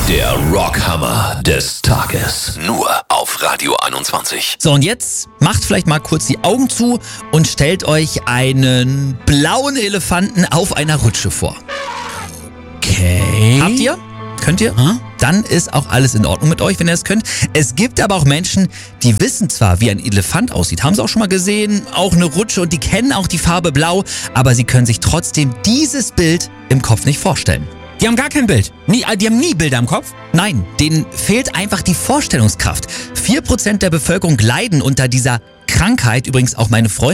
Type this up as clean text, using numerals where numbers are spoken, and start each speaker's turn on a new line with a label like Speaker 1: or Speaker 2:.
Speaker 1: Der Rockhammer des Tages. Nur auf Radio 21.
Speaker 2: So, und jetzt macht vielleicht mal kurz die Augen zu und stellt euch einen blauen Elefanten auf einer Rutsche vor.
Speaker 3: Okay.
Speaker 2: Habt ihr? Könnt ihr? Dann ist auch alles in Ordnung mit euch, wenn ihr es könnt. Es gibt aber auch Menschen, die wissen zwar, wie ein Elefant aussieht, haben sie auch schon mal gesehen, auch eine Rutsche, und die kennen auch die Farbe Blau, aber sie können sich trotzdem dieses Bild im Kopf nicht vorstellen.
Speaker 3: Die haben gar kein Bild. Die haben nie Bilder im Kopf.
Speaker 2: Nein, denen fehlt einfach die Vorstellungskraft. 4% der Bevölkerung leiden unter dieser Krankheit, übrigens auch meine Freundin.